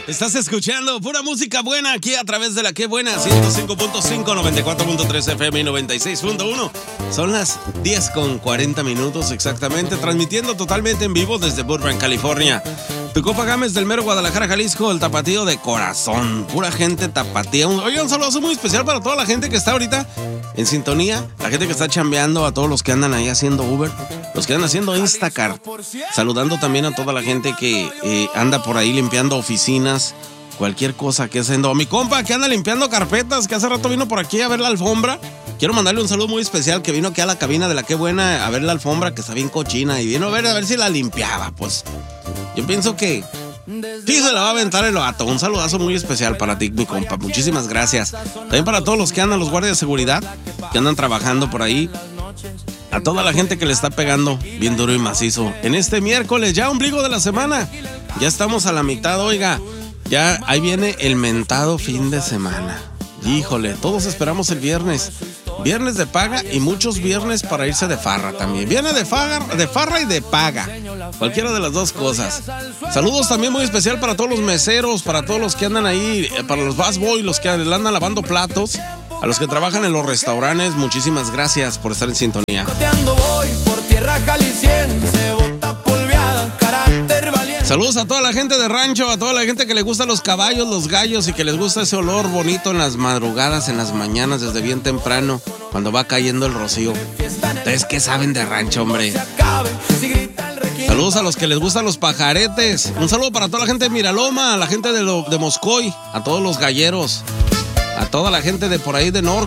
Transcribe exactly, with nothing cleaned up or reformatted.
Estás escuchando pura música buena aquí a través de la Que Buena, ciento cinco punto cinco, noventa y cuatro punto tres F M y noventa y seis punto uno. Son las diez con cuarenta minutos exactamente, transmitiendo totalmente en vivo desde Burbank, California. Tu Copa Gámez del mero Guadalajara, Jalisco, el tapatío de corazón. Pura gente tapatía. Oye, un saludo muy especial para toda la gente que está ahorita en sintonía, la gente que está chambeando, a todos los que andan ahí haciendo Uber, los que andan haciendo Instacart. Saludando también a toda la gente que eh, anda por ahí limpiando oficinas, cualquier cosa que haciendo. A mi compa que anda limpiando carpetas, que hace rato vino por aquí a ver la alfombra. Quiero mandarle un saludo muy especial, que vino aquí a la cabina de la Que Buena a ver la alfombra, que está bien cochina, y vino a ver a ver si la limpiaba. Pues yo pienso que sí se la va a aventar el vato. Un saludazo muy especial para ti, mi compa. Muchísimas gracias. También para todos los que andan, los guardias de seguridad, que andan trabajando por ahí. A toda la gente que le está pegando bien duro y macizo. En este miércoles, ya ombligo de la semana. Ya estamos a la mitad, oiga. Ya ahí viene el mentado fin de semana. Híjole, todos esperamos el viernes. Viernes de paga y muchos viernes para irse de farra también. Viene de farra, de farra y de paga. Cualquiera de las dos cosas. Saludos también muy especial para todos los meseros, para todos los que andan ahí, para los busboys, los que andan lavando platos, a los que trabajan en los restaurantes. Muchísimas gracias por estar en sintonía. Saludos a toda la gente de rancho, a toda la gente que le gustan los caballos, los gallos y que les gusta ese olor bonito en las madrugadas, en las mañanas, desde bien temprano, cuando va cayendo el rocío. ¿Ustedes qué saben de rancho, hombre? Saludos a los que les gustan los pajaretes. Un saludo para toda la gente de Miraloma, a la gente de, lo, de Moscoy, a todos los galleros, a toda la gente de por ahí de Norte.